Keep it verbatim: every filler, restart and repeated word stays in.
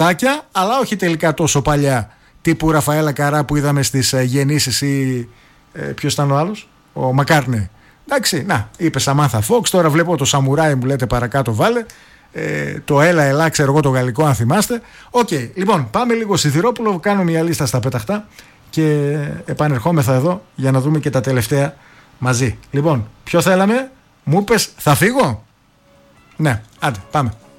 αλλά όχι τελικά τόσο παλιά. Τύπου Ραφαέλα Καρά που είδαμε στις ε, γεννήσεις ή ε, ποιος ήταν ο άλλος, ο Μακάρνε. Εντάξει, να, είπε Σαμάνθα Φόξ, τώρα βλέπω το Σαμουράι μου λέτε παρακάτω βάλε, ε, το Έλα Ελά ξέρω εγώ το γαλλικό αν θυμάστε. Οκ, okay, λοιπόν πάμε λίγο Σιδηρόπουλο, κάνω μια λίστα στα πέταχτα και επανερχόμεθα εδώ για να δούμε και τα τελευταία μαζί. Λοιπόν, ποιο θέλαμε, μου είπες θα φύγω? Ναι, άντε πάμε.